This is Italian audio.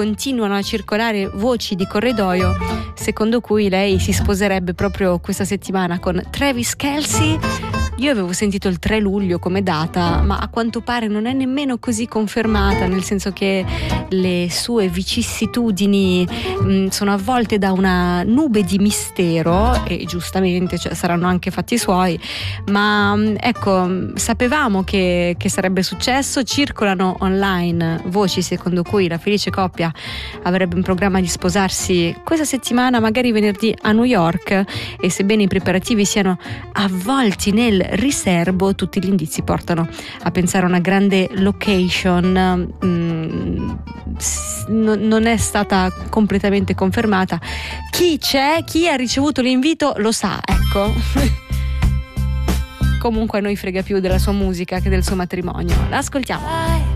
continuano a circolare voci di corridoio secondo cui lei si sposerebbe proprio questa settimana con Travis Kelce. Io avevo sentito il 3 luglio come data, ma a quanto pare non è nemmeno così confermata, nel senso che le sue vicissitudini sono avvolte da una nube di mistero, e giustamente, cioè, saranno anche fatti suoi, ma ecco, sapevamo che sarebbe successo. Circolano online voci secondo cui la felice coppia avrebbe in programma di sposarsi questa settimana, magari venerdì a New York, e sebbene i preparativi siano avvolti nel riserbo, tutti gli indizi portano a pensare a una grande location. Non è stata completamente confermata. Chi c'è, chi ha ricevuto l'invito lo sa, ecco. Comunque a noi frega più della sua musica che del suo matrimonio. L'ascoltiamo.